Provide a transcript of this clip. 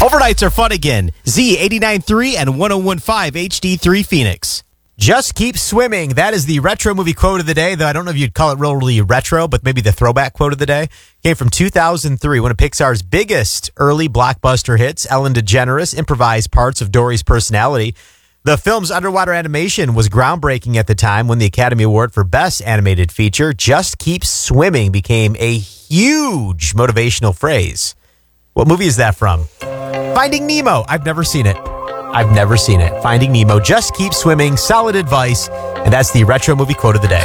Overnights are fun again. Z89.3 and 101.5 HD3 Phoenix. Just keep swimming. That is the retro movie quote of the day, though I don't know if you'd call it really retro, but maybe the throwback quote of the day. Came from 2003, one of Pixar's biggest early blockbuster hits. Ellen DeGeneres improvised parts of Dory's personality. The film's underwater animation was groundbreaking at the time, won the Academy Award for Best Animated Feature. Just keep swimming became a huge motivational phrase. What movie is that from? Finding Nemo. I've never seen it. Finding Nemo. Just keep swimming. Solid advice. And that's the retro movie quote of the day.